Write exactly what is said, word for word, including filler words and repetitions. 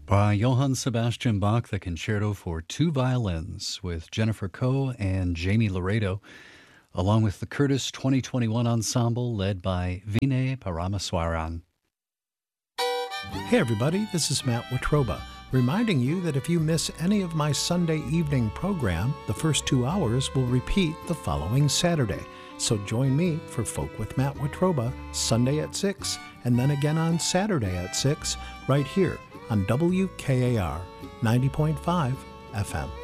By Johann Sebastian Bach, the Concerto for Two Violins with Jennifer Coe and Jamie Laredo, along with the Curtis twenty twenty-one Ensemble led by Vinay Paramaswaran. Hey everybody, this is Matt Watroba, reminding you that if you miss any of my Sunday evening program, the first two hours will repeat the following Saturday. So join me for Folk with Matt Watroba, Sunday at six, and then again on Saturday at six, right here on W K A R ninety point five F M.